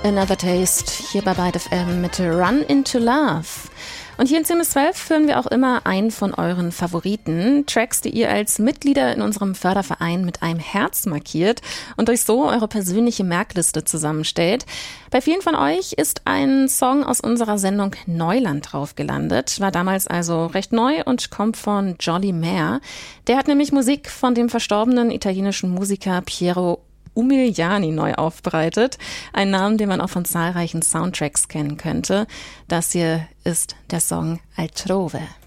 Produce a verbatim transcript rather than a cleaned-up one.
Another Taste hier bei Byte F M mit Run Into Love. Und hier in zehn bis zwölf hören wir auch immer einen von euren Favoriten. Tracks, die ihr als Mitglieder in unserem Förderverein mit einem Herz markiert und euch so eure persönliche Merkliste zusammenstellt. Bei vielen von euch ist ein Song aus unserer Sendung Neuland drauf gelandet. War damals also recht neu und kommt von Jolly Mare. Der hat nämlich Musik von dem verstorbenen italienischen Musiker Piero Umiliani neu aufbereitet. Ein Name, den man auch von zahlreichen Soundtracks kennen könnte. Das hier ist der Song Altrove.